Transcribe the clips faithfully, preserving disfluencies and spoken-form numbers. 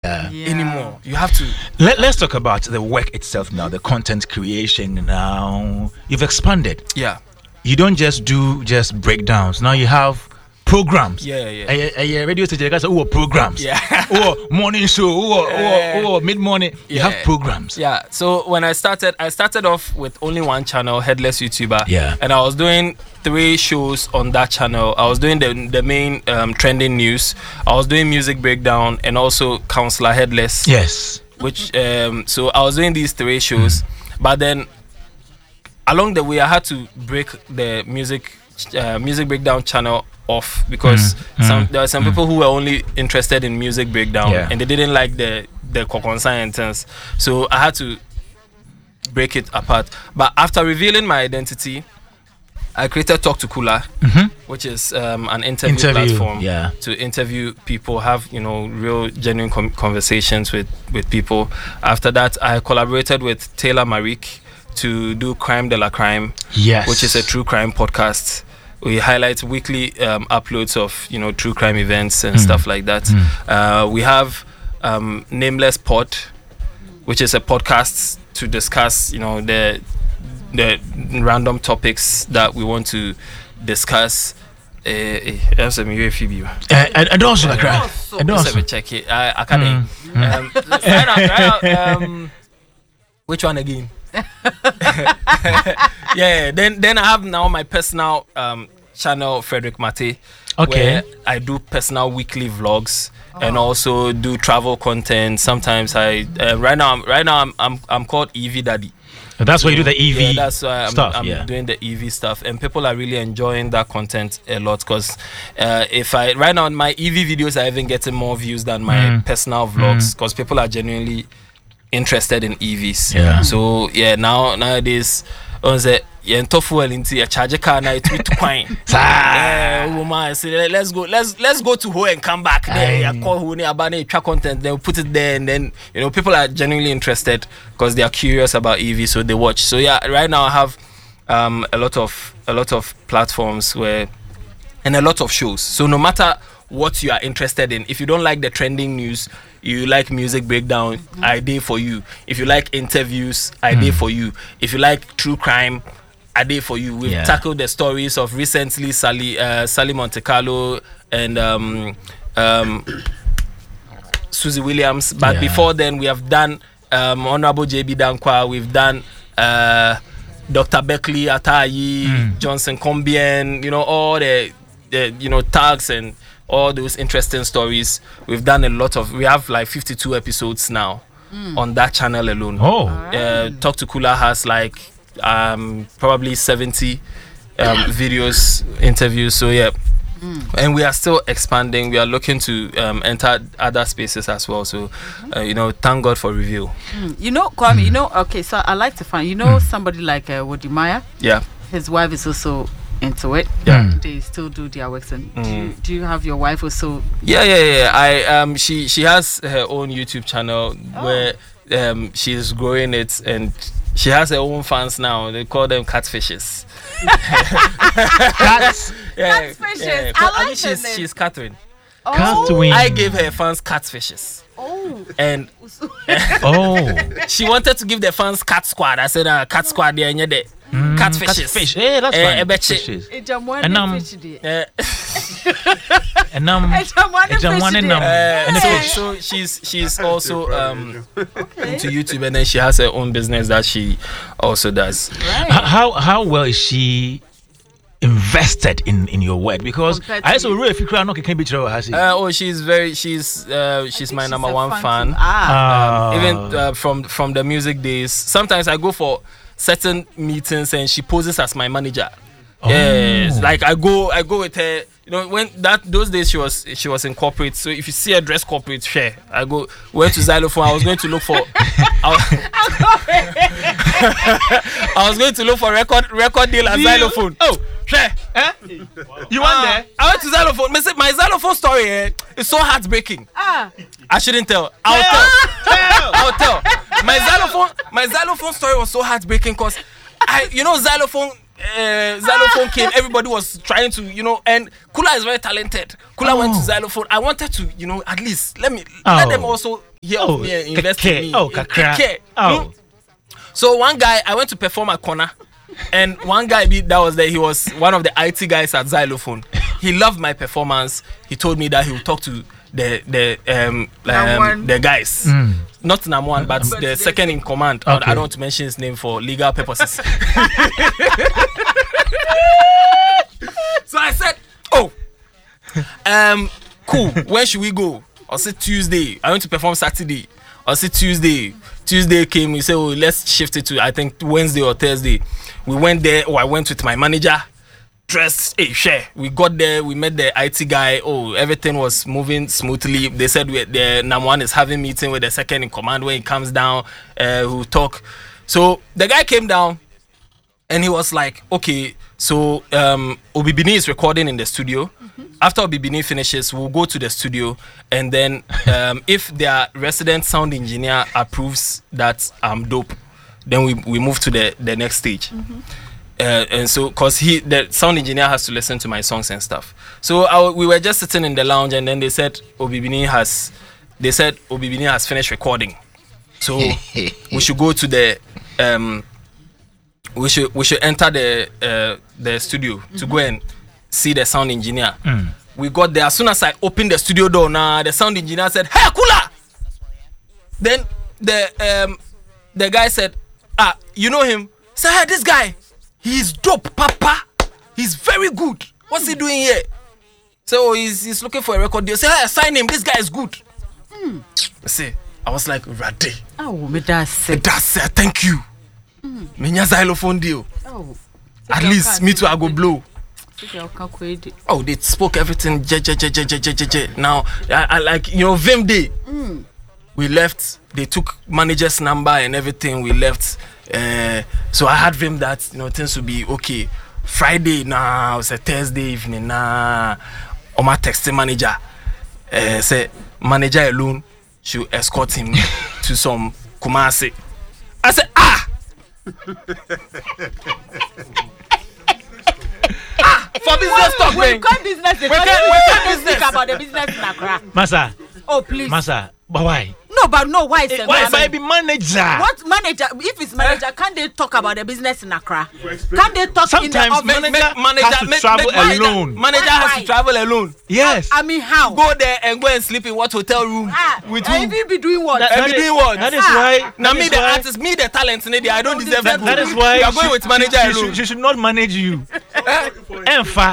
yeah. anymore. You have to. Let, let's talk about the work itself now, the content creation now. You've expanded. Yeah. You don't just do just breakdowns. Now you have programs. Yeah, yeah. A, a, a radio station, guys, oh, programs. Yeah. Oh, morning show. Oh, oh, oh, mid morning. You Yeah. have programs. Yeah. So when I started, I started off with only one channel, Headless YouTuber. Yeah. And I was doing three shows on that channel. I was doing the the main um, trending news. I was doing music breakdown and also Counselor Headless. Yes. Which um, so I was doing these three shows, but then along the way I had to break the music uh, music breakdown channel off because Mm, some mm, there were some people who were only interested in music breakdown Yeah. and they didn't like the the Kokonsa intense. So I had to break it apart. But after revealing my identity, I created Talk to Kula, Mhm. which is um, an interview, Interview, platform yeah. to interview people, have you know real genuine com- conversations with with people. After that, I collaborated with Taylor Marik to do Crime de la Crime, Yes. which is a true crime podcast. We highlight weekly um, uploads of you know true crime events and Mm. stuff like that. Mm. Uh, we have um, Nameless Pod, which is a podcast to discuss you know the the random topics that we want to discuss. Eh, eh, that's a new Phoebe. Uh, and also, like, right? And Let's also, have a check it. I, I can't. Mm, mm. Um, let's find out, find out, um, which one again? yeah. Then then I have now my personal um, channel, Frederick Mate. Okay. Where I do personal weekly vlogs and also do travel content. Sometimes I uh, right now I'm, right now I'm I'm I'm called E V Daddy. that's where you do the E V Yeah, that's why I'm, stuff. I'm yeah. doing the E V stuff, and people are really enjoying that content a lot. Because uh, if I right now my E V videos are even getting more views than my Mm. personal vlogs, because people are genuinely interested in E Vs. Yeah. So yeah, now nowadays, on the yeah, tough well into a charge car now it's with coin. Yeah, woman, say let's go, let's let's go to Ho and come back. There, Aye. yeah, call Ho about it, track content, then put it there, and then you know people are genuinely interested because they are curious about E V, so they watch. So yeah, right now I have um a lot of a lot of platforms where and a lot of shows. So no matter what you are interested in, if you don't like the trending news, you like music breakdown, mm-hmm. I did for you. If you like interviews, I mm. did for you. If you like true crime, I did for you. We've yeah. tackled the stories of recently Sally uh, Sally Monte Carlo and um, um, Susie Williams. But yeah. before then, we have done um, Honorable J B Dankwa. We've done uh, Doctor Beckley Atayi, mm. Johnson Combien. You know all the, the you know tags and all those interesting stories. We've done a lot of. We have like fifty-two episodes now mm. on that channel alone. Oh, uh, Talk to Kula has like um, probably seventy um, videos, interviews. So yeah, mm. and we are still expanding. We are looking to um, enter other spaces as well. So mm-hmm. uh, you know, thank God for Reveal. Mm. You know, Kwame. Mm. You know, okay. So I like to find. You know, mm. somebody like uh, Woody Maya. Yeah, his wife is also into it. Yeah, they still do their works. And mm. do, you, do you have your wife also? Yeah, yeah, yeah. I um, she she has her own YouTube channel oh. where um she's growing it, and she has her own fans now. They call them catfishes. Cats. Yeah, catfishes. Yeah. I, like I mean, she's name. she's Catherine. Oh. Catherine. I gave her fans catfishes. Oh. And oh, she wanted to give the fans cat squad. I said, uh, cat squad, yeah, yeah, there. Mm, Catfishes. Catfish. Yeah, that's uh, fine. Catfishes. And um, and um, and um, so, so she's she's also um okay. into YouTube, and then she has her own business that she also does. Right. How how well is she invested in in your work? Because I also really if you cry, no, can be true. Uh, oh, she's very she's uh she's my number she's one fan. Ah. Um, even uh, from from the music days. Sometimes I go for certain meetings and she poses as my manager. Oh. Yes, like I go, I go with her. You know, when that those days she was she was in corporate. So if you see her dress corporate, share. I go went to Xylophone. I was going to look for. I, was, I was going to look for record record deal at Xylophone. Oh, share. Eh? Wow. You went uh, there? I went to Xylophone. My, my Xylophone story eh, is so heartbreaking. Ah. I shouldn't tell. I'll tell. tell. I'll tell. My Xylophone, my Xylophone story was so heartbreaking because I, you know, Xylophone. uh, xylophone came, everybody was trying to, you know, and Kula is very talented. Kula oh. went to xylophone. I wanted to, you know, at least let me oh. let them also hear oh. of me and invest in me. Oh, kakra. Oh. So one guy, I went to perform at Kona, and one guy that was there, he was one of the I T guys at xylophone. He loved my performance. He told me that he would talk to the the um, um the guys. Mm. Not Namwan, but mm. the second in command. Okay. I don't want to mention his name for legal purposes. So I said, oh, um, cool. When should we go? I said Tuesday. I went to perform Saturday. I said Tuesday. Tuesday came. We said, oh, let's shift it to I think Wednesday or Thursday. We went there. Oh, I went with my manager. Dressed, hey, share. We got there, we met the I T guy. Oh, everything was moving smoothly. They said we, the Namwan is having meeting with the second in command. When he comes down, uh, we'll talk. So the guy came down and he was like, okay, so um, Obibini is recording in the studio. Mm-hmm. After Obibini finishes, we'll go to the studio. And then um, if their resident sound engineer approves that I'm dope, then we, we move to the, the next stage. Mm-hmm. Uh, and so, cause he, the sound engineer has to listen to my songs and stuff. So I, we were just sitting in the lounge, and then they said Obibini has, they said Obibini has finished recording. So we should go to the, um, we should we should enter the uh, the studio mm-hmm. to go and see the sound engineer. Mm. We got there as soon as I opened the studio door. Now the sound engineer said, "Hey, Kula." Then the um the guy said, "Ah, you know him?" Say, "Hey, this guy. He's dope, Papa. He's very good. What's he doing here?" So oh, he's, he's looking for a record deal. Say, hey, sign him. This guy is good. Mm. See, I was like, Rade. Oh, me that's it. That's it. Thank you. Me mm. xylophone deal. Oh. At least me too, I go blow. Oh, they spoke everything. Je, je, je, je, je, je, je. Now, I, I like, you know, Vim Day. Mm. We left. They took manager's number and everything. We left. Uh, so I had him that, you know, things would be okay. Friday, nah, it was a Thursday evening, nah. Or my texting manager, uh, say manager alone should escort him to some Kumasi. I said, ah, ah, for business talk, we can't business. We can't, we can't speak about the business in Accra. Masa, oh please, Masa, but why? No, but no, why is it? Why is it be manager? What manager? If it's manager, uh, can't they talk about the business in Accra? Can't they talk Sometimes in the office? Manager, manager has to make, travel make, alone. Manager why, has why? to travel alone. Yes. I mean, how? Go there and go and sleep in what hotel room? Ah, with who? And be doing what? That, and be doing what? That is ah. why. Now me, the why, artist, me, the talent, I don't deserve that. That is why you are going with manager she, alone. She, she should not manage you. Enfa.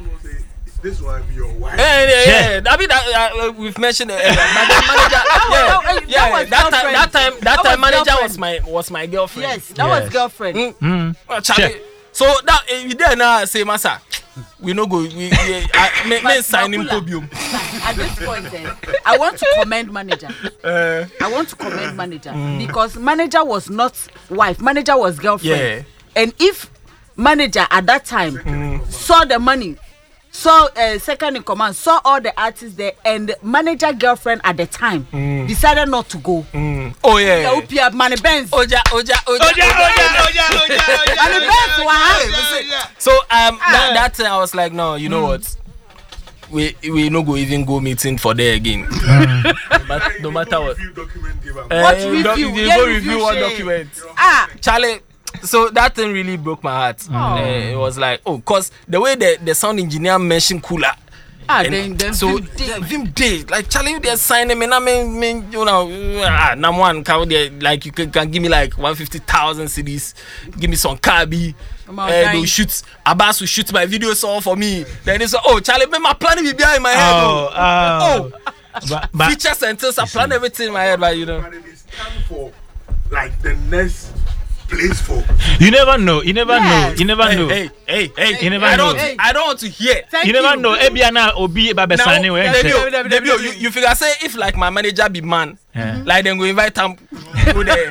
This one be your wife. Yeah, yeah, yeah. yeah. I mean, that, uh, we've mentioned uh, manager. Yeah, yeah. That, that time, that time, that, that time, manager girlfriend. was my was my girlfriend. Yes, that yes. was girlfriend. Mm. Mm. Well, Charlie, so that uh, you there now say, Masa, we no go. We, we I, me, me sign him podium. At this point, then, I want to commend manager. Uh, I want to commend manager mm. because manager was not wife. Manager was girlfriend. Yeah. And if manager at that time mm. saw the money. Saw uh, second in command, saw all the artists there, and manager girlfriend at the time mm. decided not to go. Mm. Oh yeah, yeah. yeah. Money Benz. Oja, oja, oja, oja, oja, oja, oja. Money Benz, wow. So um, ah. that, that time I was like, no, you know mm. what? We we no go even go meeting for there again. But no matter what. Uh, what review? Doc, you yeah, go review, review one document. Ah, Charlie. So that thing really broke my heart. Oh. Uh, it was like, oh, cause the way the, the sound engineer mentioned Kula. Ah, then, then so Vim Day, like Charlie, they sign him, and I mean, mean, you know, ah, number one, like you can, can give me like one hundred fifty thousand C Ds, give me some Kabi. Uh, they'll shoot. Abbas will shoot my videos all for me. Then they say, oh, Charlie, man, my plan will be behind my head. Oh, oh, oh. But, but, feature sentence, I plan everything in my head, but you know. But it is time for like the next. Place for you never know. You never yes. know. You never hey, know. Hey, hey, hey! You never I know. Don't, hey. I don't want to hear. Thank you never you. know. Ebiana obi eba besani we. Debio, Debio, you you figure say if like my manager be man, yeah. like then go invite him go there.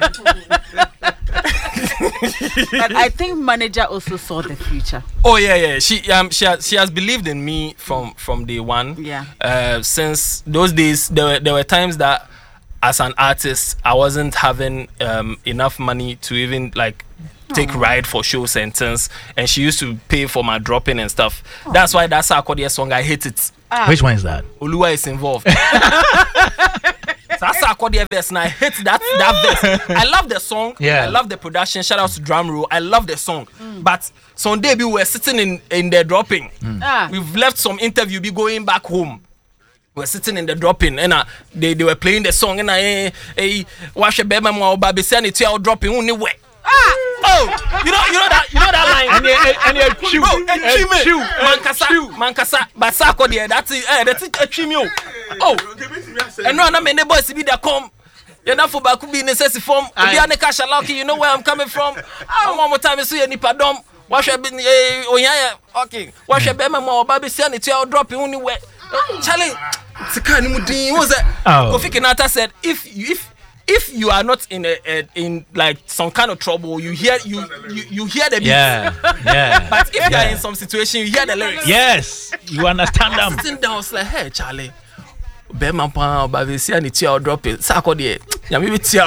But I think manager also saw the future. Oh yeah, yeah. She um she has she has believed in me from from day one. Yeah. Uh, since those days, there were there were times that as an artist, I wasn't having um enough money to even like take ride for shows and things, and she used to pay for my dropping and stuff. Aww. That's why that's how I called the song. I hate it. Ah. Which one is that? Oluwa is involved. So that's how I called the verse, and I hate that that verse. I love the song. Yeah. I love the production. Shout out to Drum Roll. I love the song. Mm. But Sunday we were sitting in in the dropping. Mm. Ah. We've left some interview. Be going back home. We're sitting in the dropping, and uh, they they were playing the song, and I eh eh wash a bema mo baby say ni two dropping only way. Ah! Oh, you know, you know that, you know that line. And you, and you chew, bro, chew, mankasa, mankasa, but sako there. That's it. Eh, that's it. Chew me. Oh, and no, no, many boys be there come. You're not for back be necessary form. Be an cash lucky. You know where I'm coming from. Oh, one more time, you see any pardon. Wash your bin. Oh yeah, okay. Wash your bema mo baby say ni two dropping only way. Charlie, it's kind of muddy. What was that? Kofi Kinata said, if you if. If you are not in a, a in like some kind of trouble, you hear you you, you hear the beat. Yeah, yeah. But if yeah. you are in some situation, you hear the lyrics. Yes, you understand them. Sitting down, I was like, hey, Charlie, be my pa, baby, see any tear drop it. Sako there, yeah, maybe tear.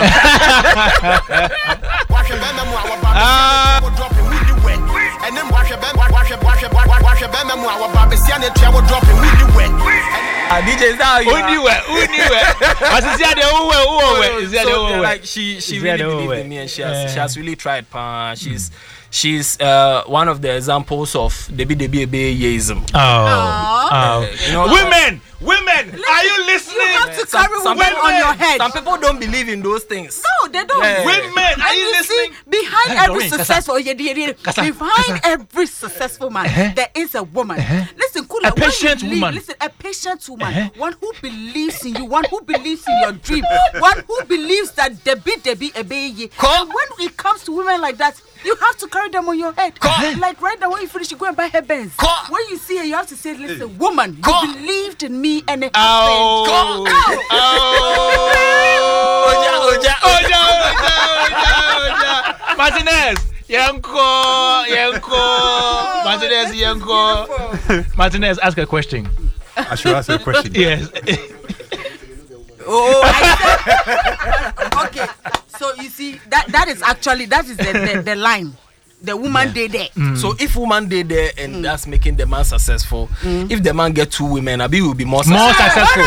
And then wash your bed, wash your wash your wash your bed, our baby, see any tear dropping really wet. Uh, D J now you Undi we, undi we. As is there the uwe, uwe. Is there the uwe? Like she, she really believed in me, and she has, she has really tried. Pa, she's, she's uh, one of the examples of Debbie Debbie Yeism. Oh, uh, you know, women, women, listen, are you listening? You have to carry some, women some on your head. Some people don't believe in those things. No, they don't. Yeah. Women, are you, you listening? See, behind hey, every successful, behind Kasa. every successful man, uh-huh. there is a woman. Uh-huh. Listen, cool. A patient believe, woman. Listen, a patient woman. Uh-huh. One who believes in you. One who believes in your dream. One who believes that Debbie Debbie Ebeye. And when it comes to women like that, you have to carry them on your head. Uh-huh. Like right now, when you finish, you go and buy her Benz. When you see her, you have to say, listen, woman, you believed in me and it happened. Oh, oh, oh, Oja, Oja, Oja, Oja, Martinez, Yanko, Yanko, Martinez, Yanko. Martinez, ask a question. I should ask a question. Yes. Oh, I said, okay. So you see, that that is actually that is the the, the line. The woman yeah. did there. Mm. So if woman did there and mm. that's making the man successful, mm. if the man get two women, Abi will be more successful. More successful.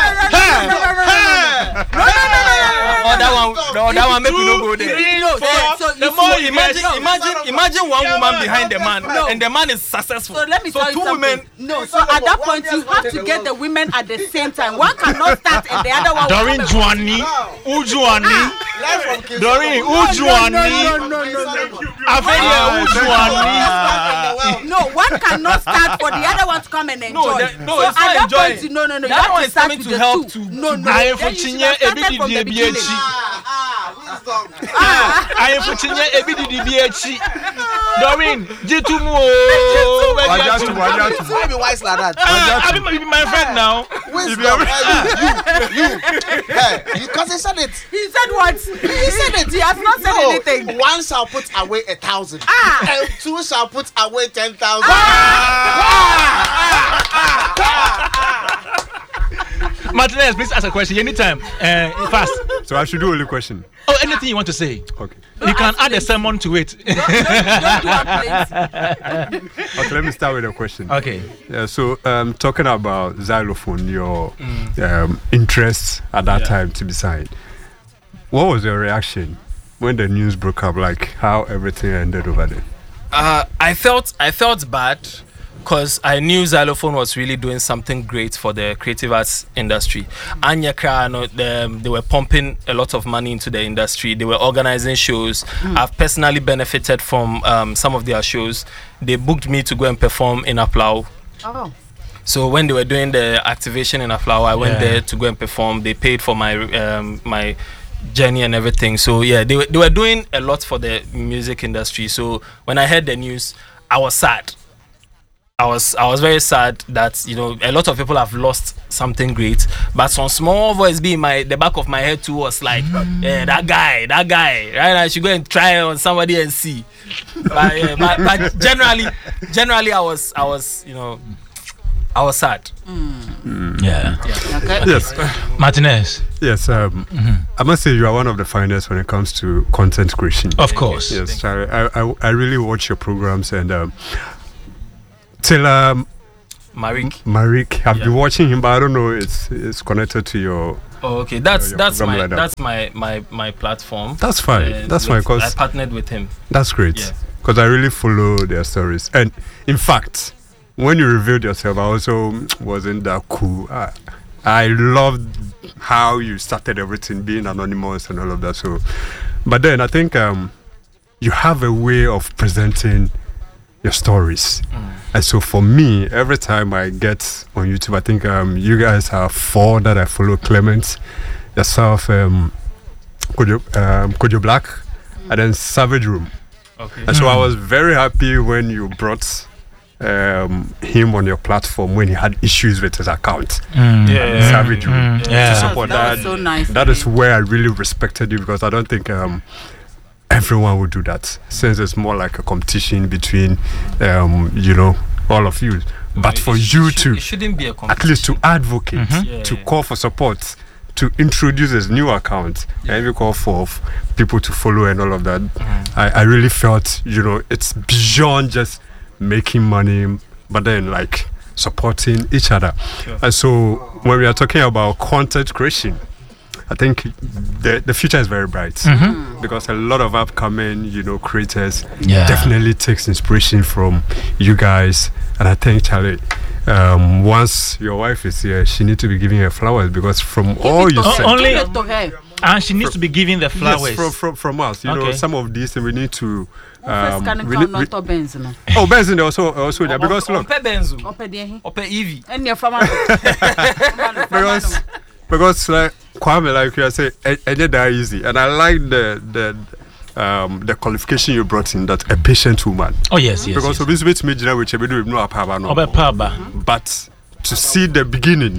Oh, that one, no, that one make you no go there. No, so, so the more so imagine, no, imagine, no, no, imagine one woman behind the man, no. and the man is successful. So let me so tell you two something. women. No, so at that point you have to get the women at the same time. One cannot start and the other one. Doreen Juani, Ujuani, Doreen Ujuani. No, no, no, no, no. Afedia Ujuani. No, one cannot start for the other one to come and enjoy. No, that, no, so it's not enjoying. Point, no, no, no. That you one have to is start coming with to the help two. to. No, no. I am for Chinya Ebidi Dibiachi. I am for Chinya Ebidi Dibiachi. Doreen, Jitumu. Why just why just why be wise like that? I be my friend now. Wisdom. You, you, hey, because he said it. He said what? He said it. He has not said no, anything. One shall put away a thousand. Ah. And two shall put away ten thousand. Martinez, please ask a question anytime. Uh, fast. So I should do only question. Oh, anything you want to say. Okay. You can add a sermon to it. Don't, don't, don't okay, let me start with a question. Okay. Yeah, so um, talking about xylophone, your mm. um, interests at that yeah. time to decide. What was your reaction when the news broke up? Like how everything ended over there? Uh, I felt I felt bad. Because I knew Xylophone was really doing something great for the creative arts industry. Anya Krano, they, they were pumping a lot of money into the industry. They were organizing shows. Mm. I've personally benefited from um, some of their shows. They booked me to go and perform in Aplau. Oh. So when they were doing the activation in Aplau, I went yeah. there to go and perform. They paid for my um, my journey and everything. So yeah, they were, they were doing a lot for the music industry. So when I heard the news, I was sad. I was I was very sad that, you know, a lot of people have lost something great, but some small voice be in my the back of my head too was like, mm. yeah, that guy, that guy, right? I should go and try on somebody and see. but, yeah, but, but generally, generally, I was I was you know I was sad. Mm. Yeah. yeah. Okay. Yes. Martinez. Yes. Um, mm-hmm. I must say you are one of the finest when it comes to content creation. Of course. Yes. I, I I really watch your programs and um, till um. Marik. Marik, I've yeah. been watching him, but I don't know. It's it's connected to your. Oh, okay. That's your that's my like that. that's my my my platform. That's fine. Uh, that's fine. Cause I partnered with him. That's great. Yeah. Because I really follow their stories, and in fact, when you revealed yourself, I also wasn't that cool. I, I loved how you started everything, being anonymous and all of that. So, but then I think um, you have a way of presenting your stories. Mm. And so for me, every time I get on YouTube, I think um, you guys have four that I follow: Clement, yourself, um, Kojo, um, Kojo Black, mm. and then Savage Room. Okay. And mm. so I was very happy when you brought um, him on your platform when he had issues with his account. Mm. Yeah, yeah, Savage Room. Mm. Yeah. To support that, that. was so nice. That is where I really respected you, because I don't think um, everyone would do that, since it's more like a competition between, um, you know, all of you. But it for sh- you it to, it shouldn't be a at least to advocate, Mm-hmm. Yeah, to yeah. call for support, to introduce his new account, yeah. and even call for f- people to follow and all of that, Mm-hmm. I, I really felt, you know, it's beyond just making money, but then like supporting each other. Sure. And so when we are talking about content creation, I think the the future is very bright, Mm-hmm. because a lot of upcoming, you know, creators Yeah. definitely takes inspiration from you guys. And I think, Charlie, um, once your wife is here, she needs to be giving her flowers, because from all you to said, her. only- Give it to her. And she needs to be giving the flowers. yes, from, from from us, you know, Okay. some of these we need to. First Um, can we count need- we- not to Benz, no. oh, Benson also also there, because look, Ope Benzu. Ope deɛ he? Ope Evie. And your farmer. because because like Kwame, like you say, it ain't that easy, and I like the the um the qualification you brought in, that a patient woman, Oh yes, yes. because yes. obviously with me which we do no apaba no, Obe Paba. but to see the beginning,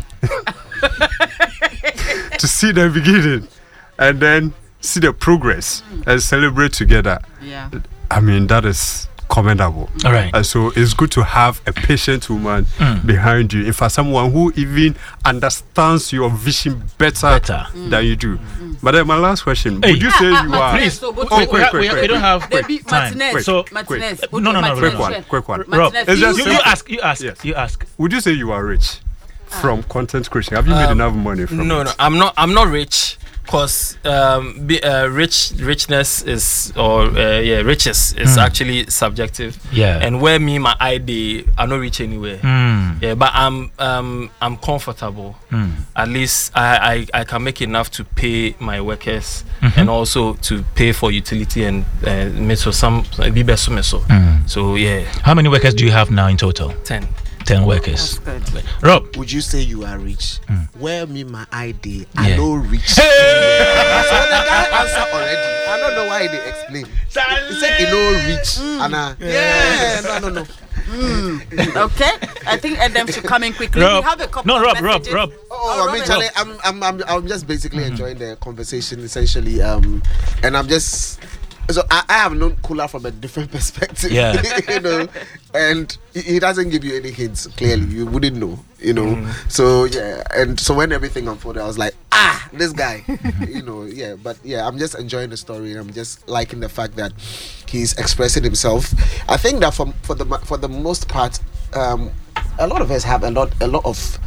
to see the beginning, and then see the progress and celebrate together. Yeah. I mean, that is commendable. All right. And so it's good to have a patient woman Mm. behind you. In fact, someone who even understands your vision better, Better. than you do. But then my last question, Hey. would you say you are... Please. So, but Oh, we, quick, we, quick, we, quick, we don't have Debbie time. Martinez. So, Martinez. quick. No, no, no, Martinez. Quick one, quick one. Rob, Martinez, it's just- you, you you say- ask, you ask, Yes. you ask. Would you say you are rich from content creation? Have you made Um, enough money from No, it? no, I'm not. I'm not rich, cause um, be, uh, rich richness is or uh, yeah, riches is Hmm. actually subjective. Yeah. And where me my I D, I not reach anywhere. Mm. Yeah, but I'm um I'm comfortable. Mm. At least I, I I can make enough to pay my workers Mhm. and also to pay for utility and uh, me so some be best me so. Mm. So yeah, How many workers do you have now in total? ten. Ten workers. That's good. Rob. Would you say you are rich? Mm. Where me my I D, Yeah. I know rich. So the guy answer already. I don't know why they explain. He said he know rich. And I, yeah, no, no, no. Okay. I think Adam should come in quickly. Rob. We have a couple No, of Rob, Rob, messages. Rob. Oh, I mean, Charlie, I'm, I'm, I'm, I'm just basically enjoying the conversation, essentially. Um, and I'm just, so I, I have known Kula from a different perspective. Yeah. You know, and he, he doesn't give you any hints. Clearly, you wouldn't know. You know, so yeah, and so when everything unfolded, I was like, ah, this guy. You know, yeah. But yeah, I'm just enjoying the story, and I'm just liking the fact that he's expressing himself. I think that for for the for the most part, um, a lot of us have a lot a lot of.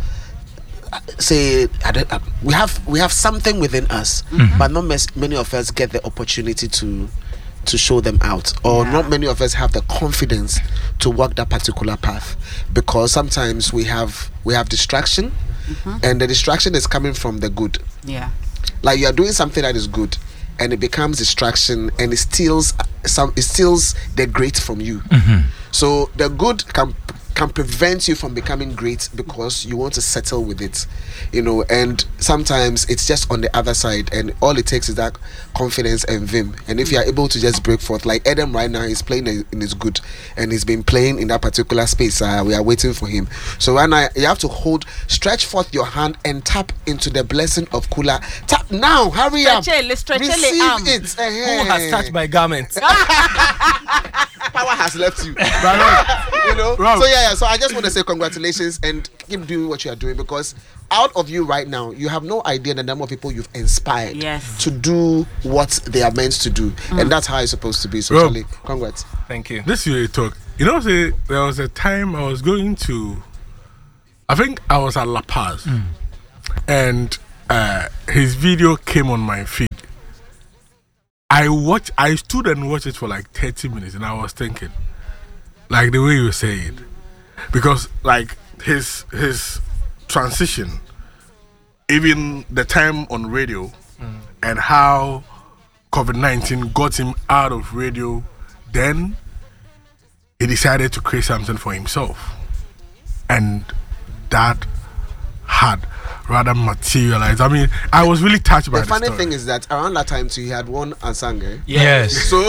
Say I don't, uh, we have we have something within us, but not mes- many of us get the opportunity to to show them out, or Yeah. not many of us have the confidence to walk that particular path, because sometimes we have we have distraction, and the distraction is coming from the good. Yeah. Like you are doing something that is good, and it becomes distraction, and it steals some it steals the great from you. So the good can can prevent you from becoming great because you want to settle with it, you know. And sometimes it's just on the other side, and all it takes is that confidence and vim. And if you are able to just break forth, like Adam right now, he's playing in his good, and he's been playing in that particular space. Uh, we are waiting for him. So right now, you have to hold, stretch forth your hand and tap into the blessing of Kula. Tap now, hurry up. Stretch it, stretch it, Receive um. it. Who has touched my garment? power has left you. Rob, You know. Rob. So yeah, yeah. So I just want to say congratulations and keep doing what you are doing, because out of you right now, you have no idea the number of people you've inspired Yes. to do what they are meant to do, and that's how it's supposed to be. So, Rob. Charlie, congrats. Thank you. This is a talk. You know, say there was a time I was going to, I think I was at La Paz, and uh, his video came on my feed. I watched, I stood and watched it for like thirty minutes, and I was thinking, like the way you say it, because like his his transition, even the time on radio, and how COVID nineteen got him out of radio, then he decided to create something for himself, and that had rather materialized. I mean, I was really touched by The the funny story. thing is that around that time too, he had won Ansang. Eh? Yes. So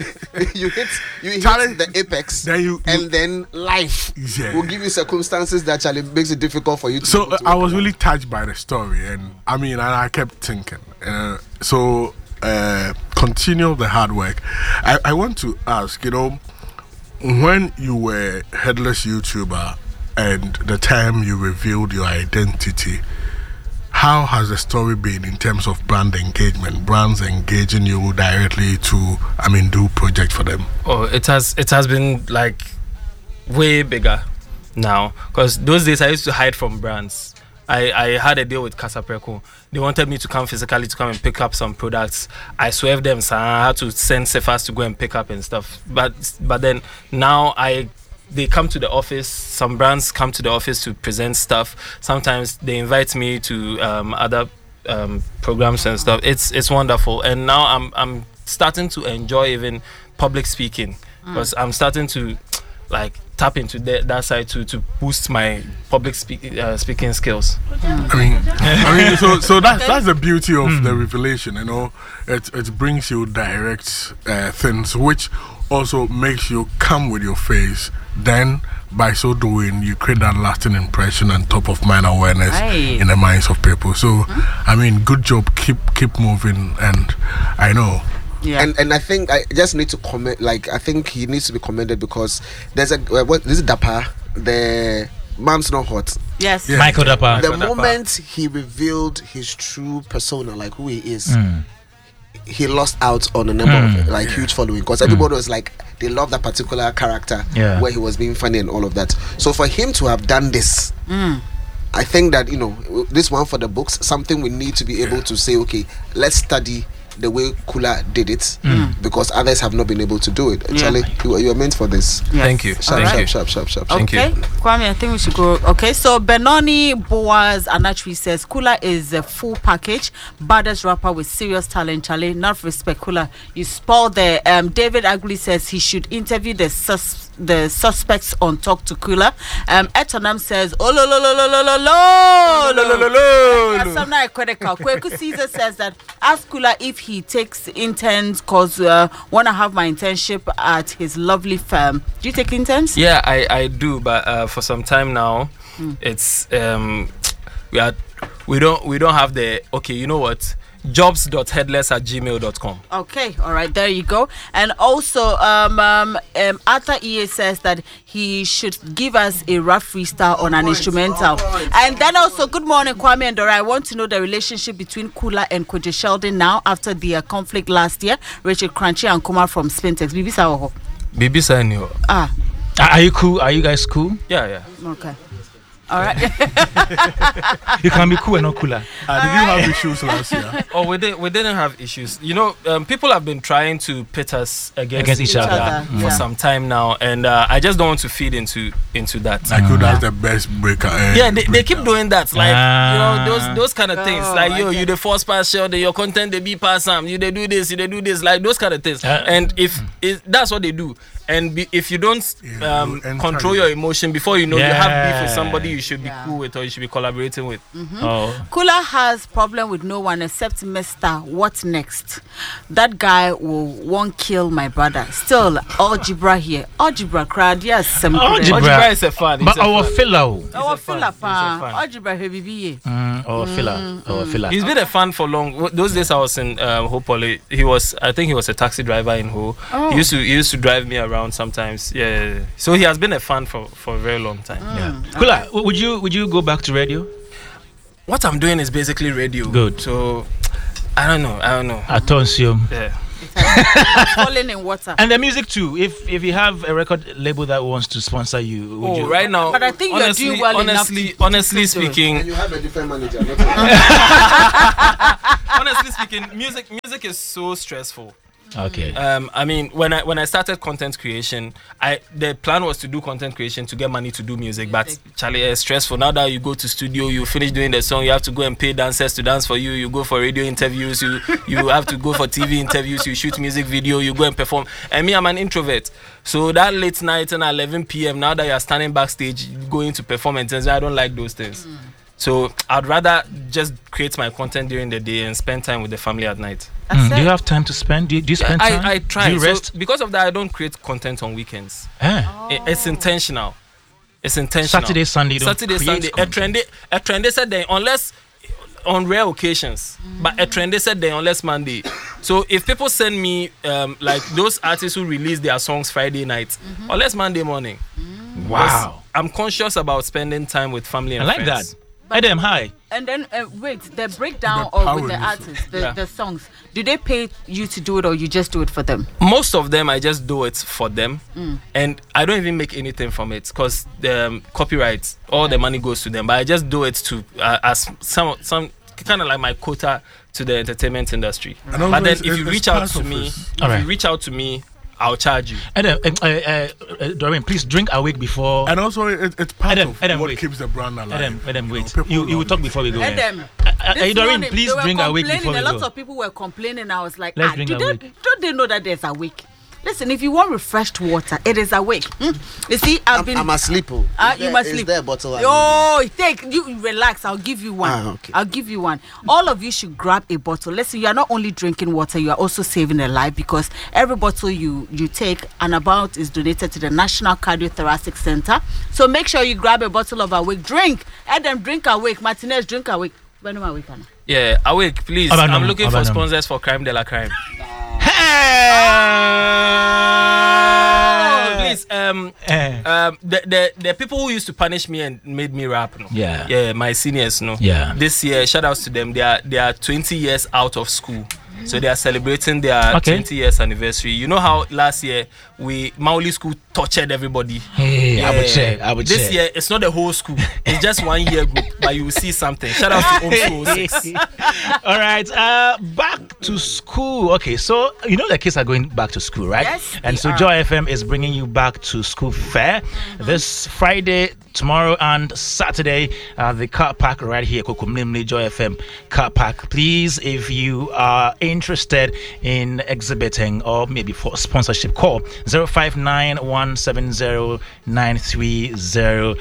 you hit you hit Charlie, the apex, then you- and you- then life Yeah. will give you circumstances that Charlie makes it difficult for you to. So be able uh, to I work was around. really touched by the story, and I mean, and I kept thinking. Uh, so uh, continue the hard work. I, I want to ask, you know, when you were headless YouTuber and the time you revealed your identity, how has the story been in terms of brand engagement? Brands engaging you directly to, I mean, do project for them. Oh, it has it has been like way bigger now, because those days I used to hide from brands. I, I had a deal with Casapreco. They wanted me to come physically to come and pick up some products. I swerved them, so I had to send Cephas to go and pick up and stuff. But but then now I they come to the office. Some brands come to the office to present stuff. Sometimes they invite me to um, other um, programs and stuff. It's it's wonderful. And now I'm I'm starting to enjoy even public speaking, because I'm starting to like tap into the, that side to to boost my public speak, uh, speaking skills. I mean, I mean, so so that's that's the beauty of the revelation. You know, it it brings you direct uh, things, which also makes you come with your face. Then, by so doing, you create that lasting impression and top of mind awareness Right. in the minds of people. So, I mean, good job. Keep keep moving, and I know. Yeah. And and I think I just need to comment. Like I think he needs to be commended, because there's a uh, what this is Dapa, the Mom's Not Hot. yes. Yeah. Michael Dapa. The Dapa. moment he revealed his true persona, like who he is, Mm. he lost out on a number Mm. of like huge following, because everybody was like they love that particular character Yeah. where he was being funny and all of that. So for him to have done this, I think that, you know, this one for the books, something we need to be able to say, okay, let's study the way Kula did it, because others have not been able to do it. Yeah. Charlie, you, you are meant for this. Yes. Thank you. Sharp, Thank sharp, you. sharp, sharp, sharp, sharp. Thank you. Okay, Kwame, I think we should go. Okay, so Benoni Boaz Anachwi says Kula is a full package, baddest rapper with serious talent. Charlie, not respect Kula. You spoiled the. Um, David Agli says he should interview the sus- the suspects on Talk to Kula. Um, Etonam says oh lo lo lo lo lo lo lo lo lo lo. Some night critical. Kweku Caesar says that ask Kula if he takes interns, cause uh, wanna have my internship at his lovely firm. Do you take interns? Yeah, I, I do, but uh, for some time now, it's um we are we don't we don't have the okay. You know what? jobs dot headless at gmail dot com. Okay, all right, there you go. And also, um, um, um, Arthur E A says that he should give us a rap freestyle on an instrumental. And then also, good morning, Kwame and Dora. I want to know the relationship between Kula and Koje Sheldon now after the uh, conflict last year. Rachel Crunchy and Kumar from Spintex. Bibi Sawoho. Bibi Sanyo. Ah, Are are you cool? Are you guys cool? Yeah, yeah. okay. All right. You can be cool and not cooler. Uh, did you have issues last year? Oh, we didn't we didn't have issues. You know, um, people have been trying to pit us against, Against each other. for Yeah. some time now, and uh, I just don't want to feed into into that. Like, that's the best breaker. Uh, Yeah, they, they keep breakdown. doing that, like Ah. you know those those kind of things. Oh, Like I yo, get- you the force pass shell, your content they be pass some, you they do this, you they do this, like those kind of things. Ah. And if it, that's what they do, and be, if you don't Yeah, um, you enter control it. your emotion before you know you have beef with Yeah. somebody, you you should be Yeah. cool with or you should be collaborating with. Oh. Kula has problem with no one except Mister What Next? That guy will won't kill my brother. Still, algebra here. Algebra crowd, yes. Some Algebra. Algebra is a fan. But He's a our fan. fellow. Our a fan. filler He's a fan. algebra heavy be. Mm, our filler. Our filler. He's been a fan for long. W- Those days I was in um, Ho Poly. He was, I think he was a taxi driver in Ho. Oh. He used to, he used to drive me around sometimes. Yeah, yeah, yeah. So he has been a fan for, for a very long time. Yeah. Kula, w- would you would you go back to radio? What I'm doing is basically radio. Good. So I don't know. I don't know. Atonsium. Yeah. Falling in water. And the music too. If if you have a record label that wants to sponsor you, would Oh, you? right now, But I think you're honestly, doing well enough honestly, to- honestly to do it. speaking, And you have a different manager. honestly speaking, music music is so stressful. Okay. Um, I mean, when I when I started content creation, I the plan was to do content creation to get money to do music. But Charlie, it's stressful. Now that you go to studio, you finish doing the song, you have to go and pay dancers to dance for you. You go for radio interviews. You you have to go for T V interviews. You shoot music video. You go and perform. And me, I'm an introvert. So that late night and eleven p.m. Now that you're standing backstage, going to perform and things, I don't like those things. Mm. So I'd rather just create my content during the day and spend time with the family at night. Mm, do you have time to spend? Do you, do you spend time? I, I try. Do you So rest? because of that, I don't create content on weekends. Ah. It- it's intentional. It's intentional. Saturday, Sunday, you don't Saturday, create Sunday. A content. trendy, a trendy said they unless on rare occasions, but a trendy said they unless Monday. So if people send me um, like those artists who release their songs Friday night, unless Monday morning. Wow. I'm conscious about spending time with family and I like friends. that. Adam, hi. And then uh, wait, the breakdown The of power with the in this artists, the, Yeah. the songs. Do they pay you to do it or you just do it for them? Most of them I just do it for them, and I don't even make anything from it because the um, copyrights, all the money goes to them. But I just do it to uh, as some some kind of like my quota to the entertainment industry. And also But then it's- if you it's reach out part to of me, it. if Alright. you reach out to me, I'll charge you. Adam, uh, uh, uh, uh, Doreen, please drink awake before. And also, it, it's part Adam, of Adam, what wait. keeps the brand alive. Adam, Adam, You know, wait. people You you will love talk this. before we go. And there. them. Uh, uh, This Doreen, morning, please they were drink awake complaining, before we a lot go. of people were complaining. I was like, Let's ah, drink do they, awake. don't they know that there's awake? Listen, if you want refreshed water, it is awake. Hmm? You see, I've I'm, been. I'm asleep. Oh. Ah, Is you there- must is sleep. there a bottle? I Yo, take you relax. I'll give you one. Ah, okay. I'll give you one. All of you should grab a bottle. Listen, you are not only drinking water, you are also saving a life because every bottle you you take and about is donated to the National Cardiothoracic Center. So make sure you grab a bottle of Awake. Drink. Adam, drink Awake. Martinez, drink Awake. When am I awake, Anna? Yeah, awake, please. Abanom, I'm looking for Abanom. sponsors for Crime de la Crime. Hey! Please, um, Eh. um, the, the the people who used to punish me and made me rap, no? Yeah. yeah, my seniors, no, Yeah. This year, shout outs to them. They are they are twenty years out of school, so they are celebrating their Okay. twenty years anniversary. You know how last year we Mauli school tortured everybody. Hey, I would say, I would This say. year it's not the whole school; it's just one year group, but you will see something. Shout out to Home School six. All right, uh, back to school. Okay, so you know the kids are going back to school, right? Yes, And they so are. Joy F M is bringing you back to school fair this Friday, tomorrow, and Saturday. Uh, the car park right here, Kokumlimli Joy F M car park. Please, if you are interested in exhibiting or maybe for sponsorship, call zero five nine one seven zero nine three zero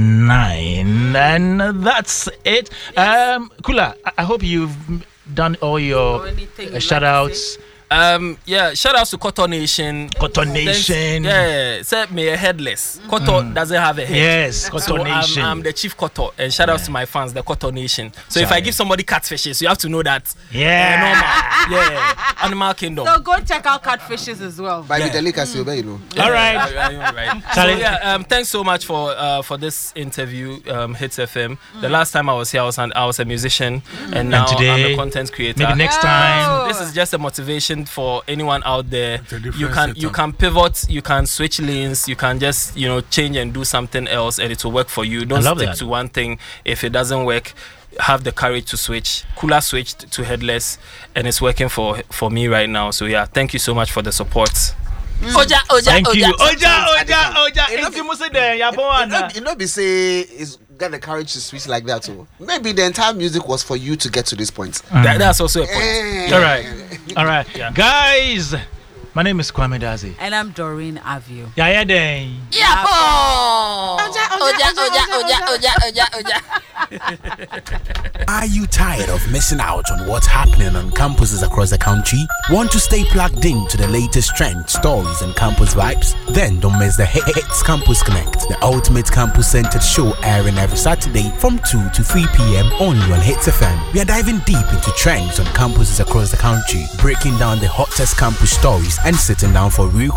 nine, and that's it. Um, Kula, I, I hope you've done all your Or anything uh, you'd shout like to outs. Um, yeah, shout outs to Koto Nation. Koto Thanks- Nation. Yeah, said me a headless. Koto doesn't have a head. Yes, Koto So I'm, Nation. I'm the chief Koto, and shout outs to my fans, the Koto Nation. So if I Sorry. give somebody catfishes, you have to know that. Yeah. uh, normal. Yeah, Animal Kingdom. So go check out Catfishes as well. By Yeah. the delicacy, you know. All right. Yeah, yeah, right. So Charlie. yeah, um, thanks so much for uh, for this interview, um, Hits F M. The last time I was here, I was an, I was a musician, and now I'm today, a content creator. Maybe next time. This is just a motivation for anyone out there. a different You can you setup. can pivot, you can switch lanes, you can just you know change and do something else, and it will work for you. Don't love stick that. to one thing. If it doesn't work, have the courage to switch. Kula switched to headless, and it's working for for me right now. So yeah, thank you so much for the support. Oja, oja, Thank you. oja. Oja, oja, oja. Enough- Enti musi de, ya po You wana. know, you know, be say is got the courage to switch like that. So maybe the entire music was for you to get to this point. That, that's also a point. Eh. All right. All right. Guys, my name is Kwame Dazi. And I'm Doreen Avio. Yeah, yeah, then. Yeah, oja, oja, oja, oja, oja, oja. Are you tired of missing out on what's happening on campuses across the country? Want to stay plugged in to the latest trends, stories, and campus vibes? Then don't miss the Hits Campus Connect, the ultimate campus-centered show airing every Saturday from two to three p.m. only on Hits F M. We are diving deep into trends on campuses across the country, breaking down the hottest campus stories and sitting down for real